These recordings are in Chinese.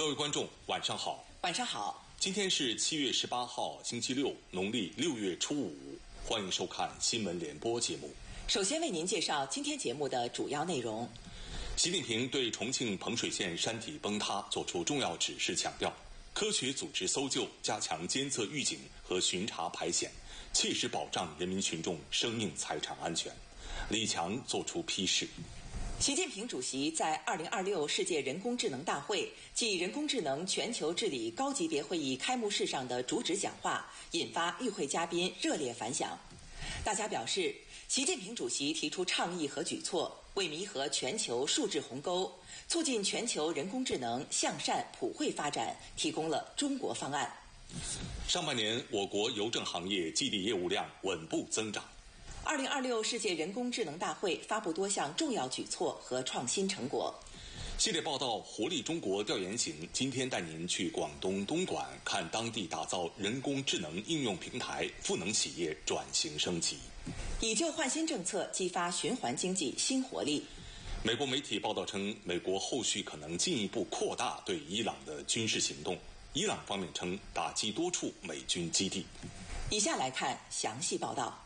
各位观众，晚上好。 晚上好。 今天是7月18号，星期六，农历6月初5。欢迎收看新闻联播节目。 首先为您介绍今天节目的主要内容。 习近平对重庆彭水县山体崩塌作出重要指示，强调科学组织搜救，加强监测预警和巡查排险，切实保障人民群众生命财产安全。李强作出批示。 习近平主席在2026世界人工智能大会暨人工智能全球治理高级别会议开幕式上的主旨讲话，引发与会嘉宾热烈反响。大家表示，习近平主席提出倡议和举措，为弥合全球数字鸿沟，促进全球人工智能向善普惠发展提供了中国方案。 上半年，我国邮政行业基地业务量稳步增长。 2026世界人工智能大会发布多项重要举措和创新成果。 系列报道《活力中国》调研行今天带您去广东东莞，看当地打造人工智能应用平台，赋能企业转型升级。 以旧换新政策激发循环经济新活力。 美国媒体报道称，美国后续可能进一步扩大对伊朗的军事行动。伊朗方面称打击多处美军基地。 以下来看详细报道。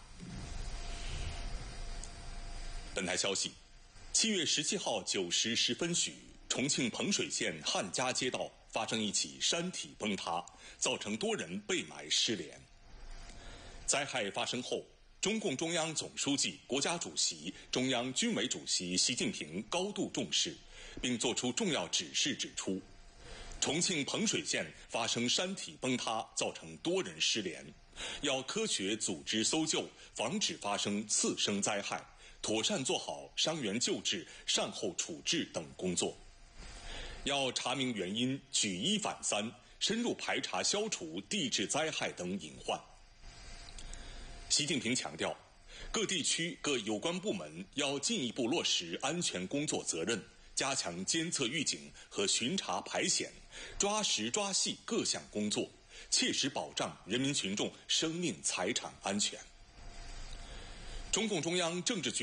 本台消息，7月17号9时10分许，重庆彭水县汉家街道发生一起山体崩塌，造成多人被埋失联。灾害发生后，中共中央总书记、国家主席、中央军委主席习近平高度重视，并作出重要指示，指出，重庆彭水县发生山体崩塌，造成多人失联，要科学组织搜救，防止发生次生灾害，妥善做好伤员救治、善后处置等工作，要查明原因，举一反三，深入排查消除地质灾害等隐患。习近平强调，各地区各有关部门要进一步落实安全工作责任，加强监测预警和巡查排险，抓实抓细各项工作，切实保障人民群众生命财产安全。中共中央政治局